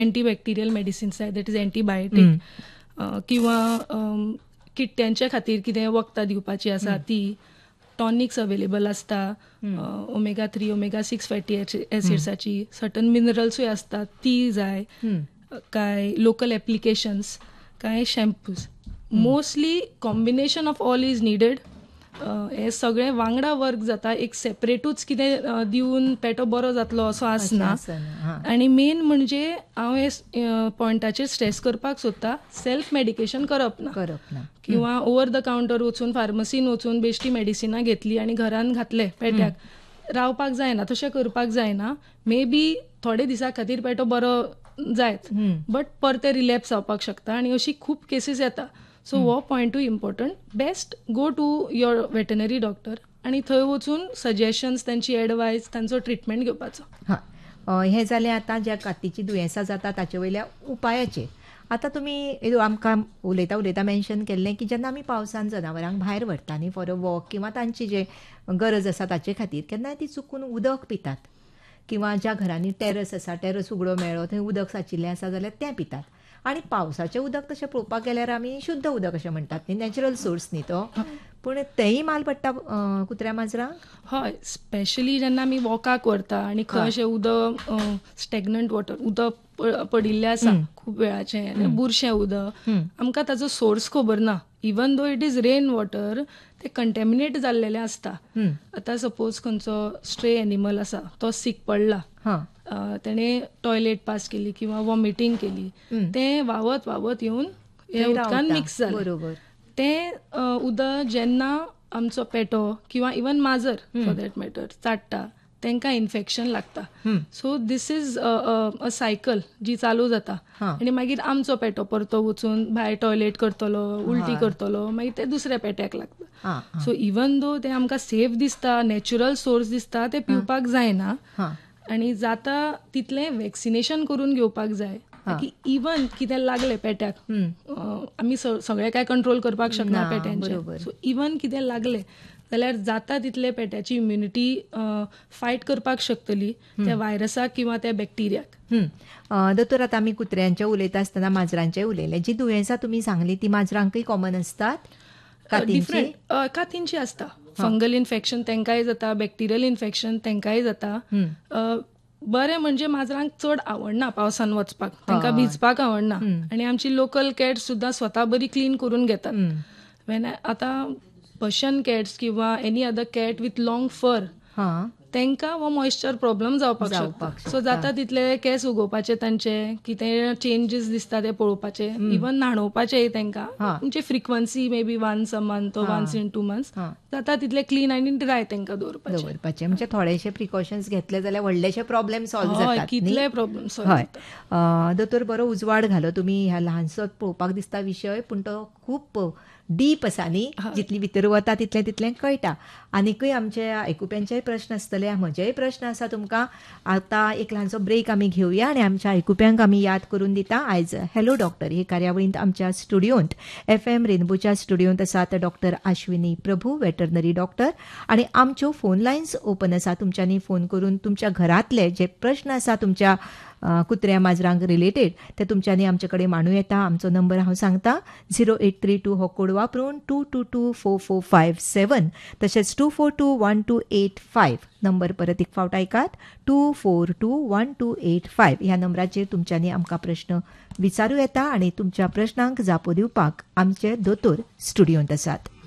Antibacterial medicines आहात, that is antibiotic किंवा किट्ट्यांच्या खातीर कितें वखदां दिवपाची आसा ती, टॉनिक्स अवेलेबल आसता, ओमेगा 3 ओमेगा 6 फॅटी एसिड्साची, सर्टन मिनरल्सूय असतात ती जाय, काय लोकल ऍप्लिकेशन्स, काय shampoos. Mostly combination of all is needed. हे सगळे वांगडा वर्क जाता, एक सेपरेटूच कितें दिवन पेटो बरो जातलो असो आसना. आनी मेन म्हणजे हांव हे पॉयंटाचेर स्ट्रेस करपाक सोदता, सेल्फ मेडिकेशन करप ना किंवा ओवर द कावंटर वचून फार्मसीन वचून बेश्टी मेडिसिनां घेतली आनी घरान घातले पेट्याक, रावपाक जायना, तशें करपाक जायना. मे बी थोडे दिसा खातीर पेटो बरो जायत, बट परते रिलॅप्स जावपाक शकता आनी अशी खूब केसीस येता. सो हो पॉयंटूय important. Best go to your veterinary doctor आनी थंय वचून सजेशन्स, तांची एडवायस, तांचो ट्रिटमेंट घेवपाचो. हे जालें आतां ज्या कातीची दुयेंसां जाता ताचे वयल्या उपायाचेर. आतां तुमी आमकां उलयता उलयता मेन्शन केल्लें की जेन्ना आमी पावसान जनावरांक भायर व्हरता न्ही फॉर अ वॉक किंवा तांची जे गरज आसा ताचे खातीर, केन्नाय ती चुकून उदक पितात किंवा ज्या घरांनी टेरस आसा, टेरस उगडो मेळ्ळो, थंय उदक साचिल्लें आसा जाल्यार तें पितात. आनी पावसाचें उदक तशें पळोवपाक गेल्यार आमी शुद्ध उदक अशें म्हणटात न्ही, नॅचरल सोर्स न्ही तो, पूण तेंय माल पडटा कुत्र्या माजरांक? हय, स्पेशली जेन्ना आमी वॉकाक व्हरता आनी खंय अशें उदक स्टॅग्नंट वॉटर उदक पडिल्लें आसा खूब वेळाचें, बुरशें उदक, आमकां ताचो सोर्स खबर ना. Even though it is rain water, ते कंटॅमिनेट जाल्लेलें आसता. आतां सपोज खंयचो स्ट्रे एनिमल आसा, तो सीक पडला, तेणें टॉयलेट पास केली किंवा वॉमिटींग केली, तें व्हांवत व्हांवत येवन हे उदकान मिक्स जालें. तें उदक जेन्ना आमचो पेटो किंवा इवन माजर फॉर दॅट मॅटर चाट्टा, तांकां इन्फेक्शन लागता. So this is a cycle जी चालू जाता आनी मागीर आमचो पेटो परतो वचून भायर टॉयलेट करतलो, उलटी करतलो, मागीर ते दुसऱ्या पेट्याक लागता. सो इवन दो ते आमकां सेफ दिसता, नॅचरल सोर्स दिसता, ते पिवपाक जायना. आनी जाता तितलें वॅक्सिनेशन करून घेवपाक जाय, की इवन कितें लागलें पेट्याक, आमी सगळें काय कंट्रोल करपाक शकना पेट्यांचें, सो इवन कितें लागलें जाल्यार जाता तितले पेट्याची इम्युनिटी फायट करपाक शकतली त्या व्हायरसाक किंवा त्या बॅक्टेरियाक. दोतोर, आतां आमी कुत्र्यांचें उलयता आसतना माजरांचें उलयलें. जी दुयेंसां तुमी सांगली ती माजरांकय कॉमन असतात? डिफरंट कातींची आसता. फंगल इन्फेक्शन तांकांय जाता, बॅक्टेरियल इन्फेक्शन तांकांय जाता. बरें म्हणजे माजरांक चड आवडना पावसान वचपाक, तांकां भिजपाक आवडना आनी आमची लोकल कॅट्स सुद्दां स्वता बरी क्लीन करून घेतात. वेन आतां पर्शियन कॅट्स किंवा any other cat with long fur, तांकां हो मॉइश्चर प्रॉब्लेम जावपाक शकता. सो जाता तितले केस उगोवपाचे तांचे, कितें चेंजीस दिसता ते पळोवपाचे, इवन न्हाणोवपाचेय तांकां. म्हणजे frequency may be once a month वा वन्स इन 2 months जाता तितले क्लीन आनी ड्राय तांकां दवरपाचे. म्हणजे थोडेशे प्रिकॉशन्स घेतले जाल्यार व्हडलेशे प्रॉब्लेम सॉल्व जातात. कितले प्रॉब्लेम सॉल्व जातात. दोतोर, बरो उजवाड घालो तुमी ह्या ल्हानसो पळोवपाक दिसता विशय, पूण तो खूब डीप आसा न्ही. जितली भितर वता तितलें कळटा. आनीकय आमच्या आयकुप्यांचेय प्रश्न आसतले, म्हजेय प्रश्न आसा तुमकां. आतां एक ल्हानसो ब्रेक आमी घेवया आनी आमच्या आयकुप्यांक आमी याद करून दिता. आयज हॅलो डॉक्टर हे कार्यावळींत आमच्या स्टुडियोंत FM रेनबोच्या स्टुडियोंत आसात डॉक्टर अश्विनी प्रभू, वेटरनरी डॉक्टर, आनी आमच्यो फोन लायन्स ओपन आसा. तुमच्यांनी फोन करून तुमच्या घरांतले जे प्रश्न आसा तुमच्या कुत्र्या माजरांक रिलेटेड ते तुमच्यांनी आमचे कडेन मांडूं येता. आमचो नंबर हांव सांगता, 0832 हो कोड वापरून 22244557, तशेंच 242128 नंबर परत एक फावट ऐकात, 242128 ह्या नंबराचेर तुमच्यांनी आमकां प्रश्न विचारूं येता आनी तुमच्या प्रश्नांक जापो दिवपाक आमचे दोतोर स्टुडियोंत आसात.